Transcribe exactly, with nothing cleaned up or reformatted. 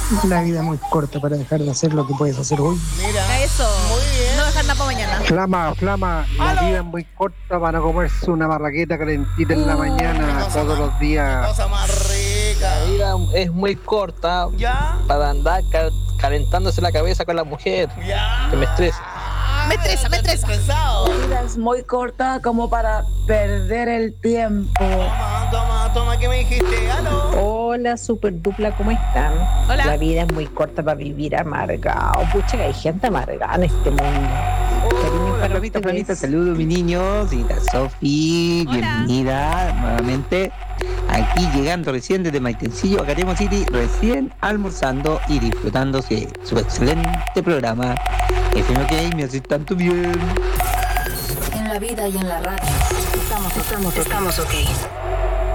La vida es muy corta para dejar de hacer lo que puedes hacer hoy. Mira, Eso. muy bien. No dejar nada para mañana. Flama, flama, la ¡Aló! vida es muy corta para no comerse una marraqueta calentita en la Uh, mañana Cosa todos más- los días. Cosa más rica. La vida es muy corta Ya, para andar ca- calentándose la cabeza con la mujer. ya. Que me estresa. Me estresa, me estresa. Estresado. La vida es muy corta como para perder el tiempo. Toma, toma, toma, ¿qué me dijiste? ¿Aló? Hola, super dupla, ¿cómo están? Hola. La vida es muy corta para vivir amargado. Pucha, que hay gente amargada en este mundo. Cariños Hola, para Flamita, ustedes. Flamita, saludos, mis niños. Y la Sofi, Hola. bienvenida nuevamente. Aquí llegando recién desde Maitencillo, Academo City, recién almorzando y disfrutando de su excelente programa. F M OK, me hace tanto bien. En la vida y en la radio. Estamos, estamos, estamos ok.